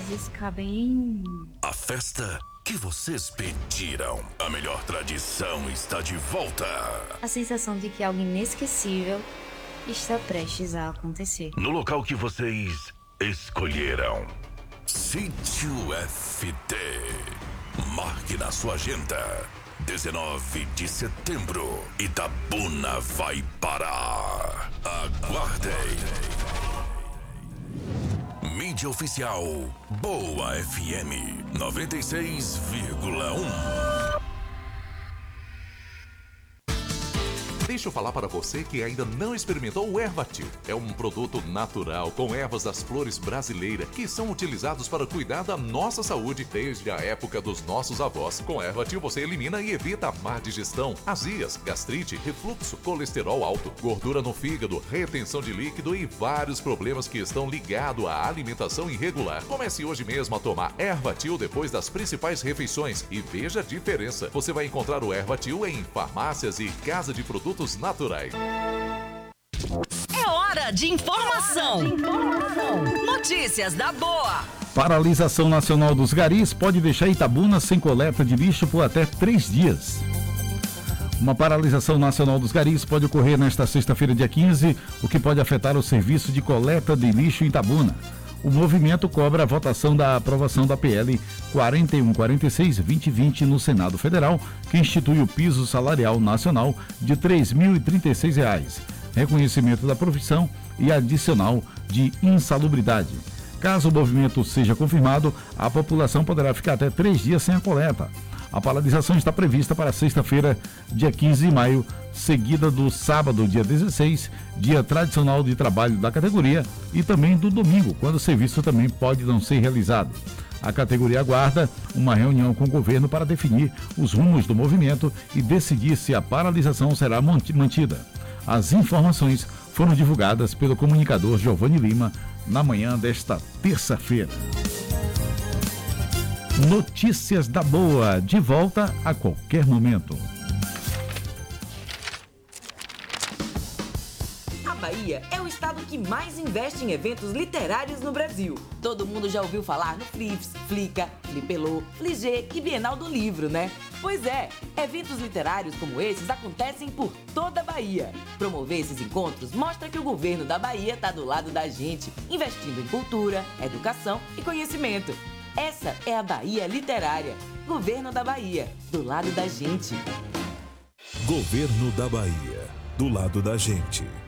felizes cabem. A festa que vocês pediram. A melhor tradição está de volta. A sensação de que algo inesquecível está prestes a acontecer. No local que vocês escolheram. Sítio FT. Marque na sua agenda. 19 de setembro. Itabuna vai parar. Aguardem. Mídia oficial Boa FM 96,1. Deixa eu falar para você que ainda não experimentou o Ervatil. É um produto natural com ervas das flores brasileiras que são utilizados para cuidar da nossa saúde desde a época dos nossos avós. Com Ervatil você elimina e evita a má digestão, azias, gastrite, refluxo, colesterol alto, gordura no fígado, retenção de líquido e vários problemas que estão ligados à alimentação irregular. Comece hoje mesmo a tomar Ervatil depois das principais refeições e veja a diferença. Você vai encontrar o Ervatil em farmácias e casa de produtos naturais. É hora de informação. Notícias da boa. Paralisação nacional dos garis pode deixar Itabuna sem coleta de lixo por até 3 dias. Uma paralisação nacional dos garis pode ocorrer nesta sexta-feira, dia 15, o que pode afetar o serviço de coleta de lixo em Itabuna. O movimento cobra a votação da aprovação da PL 4146-2020 no Senado Federal, que institui o piso salarial nacional de R$ 3.036, reconhecimento da profissão e adicional de insalubridade. Caso o movimento seja confirmado, a população poderá ficar até 3 dias sem a coleta. A paralisação está prevista para sexta-feira, dia 15 de maio, seguida do sábado, dia 16, dia tradicional de trabalho da categoria, e também do domingo, quando o serviço também pode não ser realizado. A categoria aguarda uma reunião com o governo para definir os rumos do movimento e decidir se a paralisação será mantida. As informações foram divulgadas pelo comunicador Giovanni Lima na manhã desta terça-feira. Notícias da Boa, de volta a qualquer momento. A Bahia é o estado que mais investe em eventos literários no Brasil. Todo mundo já ouviu falar no Flix, Flica, Flipelô, Fligê e Bienal do Livro, né? Pois é, eventos literários como esses acontecem por toda a Bahia. Promover esses encontros mostra que o governo da Bahia está do lado da gente, investindo em cultura, educação e conhecimento. Essa é a Bahia Literária. Governo da Bahia, do lado da gente. Governo da Bahia, do lado da gente.